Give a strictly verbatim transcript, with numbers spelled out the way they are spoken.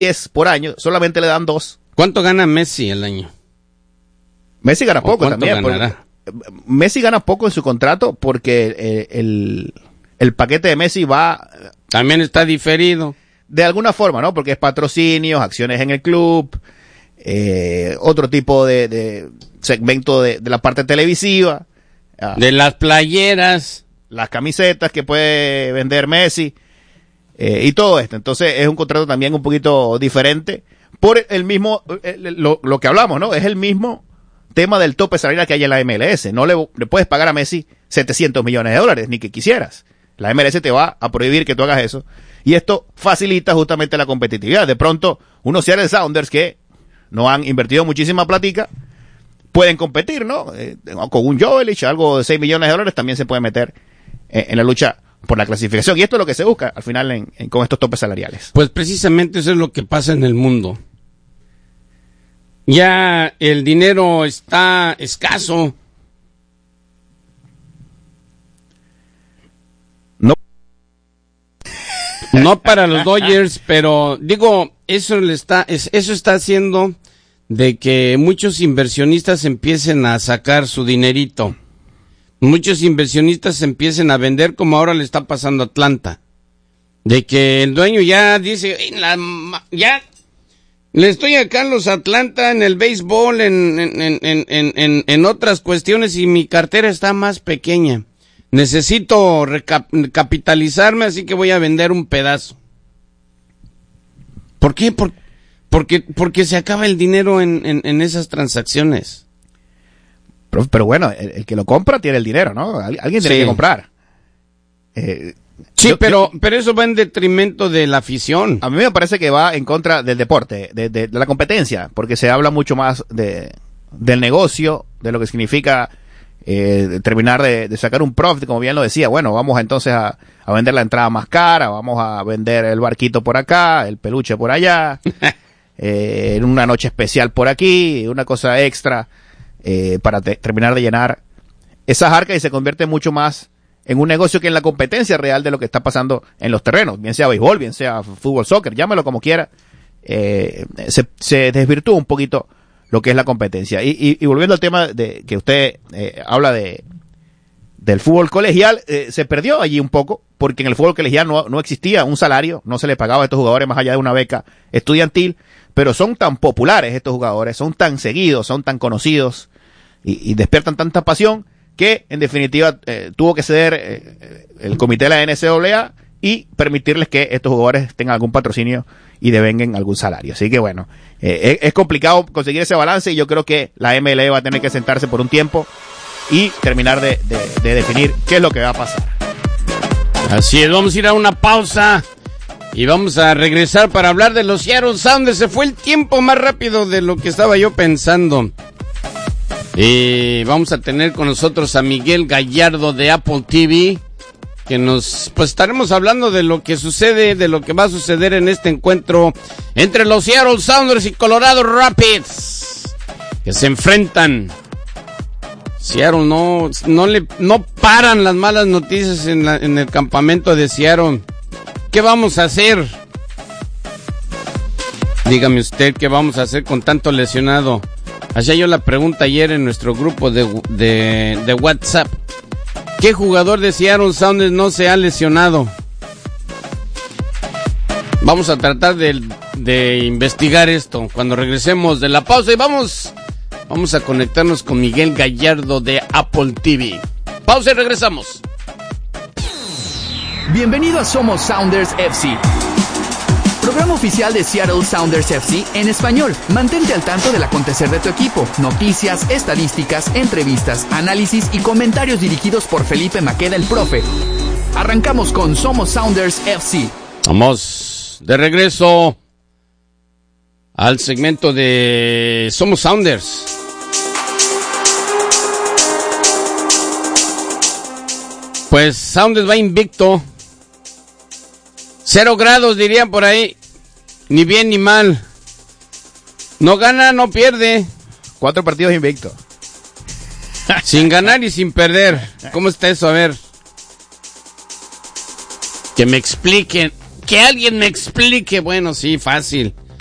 diez por año, solamente le dan dos. ¿Cuánto gana Messi al año? Messi gana poco también. Ganará? Messi gana poco en su contrato porque eh, el, el paquete de Messi va... También está diferido. De alguna forma, ¿no? Porque es patrocinios, acciones en el club, eh, otro tipo de, de segmento de, de la parte televisiva. Uh, de las playeras. Las camisetas que puede vender Messi eh, y todo esto. Entonces es un contrato también un poquito diferente por el mismo, eh, lo, lo que hablamos, ¿no? Es el mismo tema del tope salarial que hay en la M L S. No le, le puedes pagar a Messi setecientos millones de dólares, ni que quisieras. La M L S te va a prohibir que tú hagas eso. Y esto facilita justamente la competitividad. De pronto, unos Seattle Sounders que no han invertido muchísima platica, pueden competir, ¿no? Eh, con un Jovelich, algo de seis millones de dólares, también se puede meter en, en la lucha por la clasificación. Y esto es lo que se busca al final en, en, con estos topes salariales. Pues precisamente eso es lo que pasa en el mundo. Ya el dinero está escaso. No. No para los Dodgers, pero digo, eso le está, es, eso está haciendo de que muchos inversionistas empiecen a sacar su dinerito. Muchos inversionistas empiecen a vender como ahora le está pasando a Atlanta. De que el dueño ya dice, la, ya le estoy acá a los Atlanta en el béisbol, en, en, en, en, en, en otras cuestiones y mi cartera está más pequeña. Necesito recapitalizarme, así que voy a vender un pedazo. ¿Por qué? Por, porque, porque se acaba el dinero en, en, en esas transacciones. Pero, pero bueno, el, el que lo compra tiene el dinero, ¿no? Alguien tiene sí. que comprar. Eh, sí, yo, pero, yo, pero eso va en detrimento de la afición. A mí me parece que va en contra del deporte, de, de, de la competencia, porque se habla mucho más de, del negocio, de lo que significa eh, terminar de, de sacar un profit, como bien lo decía. Bueno, vamos entonces a, a vender la entrada más cara, vamos a vender el barquito por acá, el peluche por allá, eh, en una noche especial por aquí, una cosa extra. Eh, para te, terminar de llenar esas arcas y se convierte mucho más en un negocio que en la competencia real de lo que está pasando en los terrenos, bien sea béisbol, bien sea fútbol, soccer, llámelo como quiera. Eh, se, se desvirtúa un poquito lo que es la competencia. Y, y, y volviendo al tema de que usted eh, habla de del fútbol colegial, eh, se perdió allí un poco, porque en el fútbol colegial no, no existía un salario, no se le pagaba a estos jugadores más allá de una beca estudiantil, pero son tan populares estos jugadores, son tan seguidos, son tan conocidos, y, y despiertan tanta pasión que en definitiva eh, tuvo que ceder eh, el comité de la N C A A y permitirles que estos jugadores tengan algún patrocinio y devenguen algún salario. Así que bueno, eh, es, es complicado conseguir ese balance y yo creo que la M L B va a tener que sentarse por un tiempo y terminar de, de, de definir qué es lo que va a pasar. Así es, vamos a ir a una pausa y vamos a regresar para hablar de los Seattle Sounders. Se fue el tiempo más rápido de lo que estaba yo pensando. Y vamos a tener con nosotros a Miguel Gallardo de Apple T V, que nos, pues estaremos hablando de lo que sucede, de lo que va a suceder en este encuentro entre los Seattle Sounders y Colorado Rapids, que se enfrentan. Seattle no, no le, no paran las malas noticias en la, en el campamento de Seattle. ¿Qué vamos a hacer? Dígame usted, ¿qué vamos a hacer con tanto lesionado? Hacía yo la pregunta ayer en nuestro grupo de, de, de WhatsApp. ¿Qué jugador de Seattle Sounders no se ha lesionado? Vamos a tratar de, de investigar esto cuando regresemos de la pausa y vamos, vamos a conectarnos con Miguel Gallardo de Apple T V. Pausa y regresamos. Bienvenido a Somos Sounders F C, programa oficial de Seattle Sounders F C en español. Mantente al tanto del acontecer de tu equipo, noticias, estadísticas, entrevistas, análisis y comentarios dirigidos por Felipe Maqueda el Profe. Arrancamos con Somos Sounders F C. Vamos de regreso al segmento de Somos Sounders. Pues Sounders va invicto. Cero grados dirían por ahí. Ni bien ni mal. No gana, no pierde. Cuatro partidos invictos. Sin ganar y sin perder. ¿Cómo está eso? A ver. Que me expliquen. Que alguien me explique. Bueno, sí, fácil.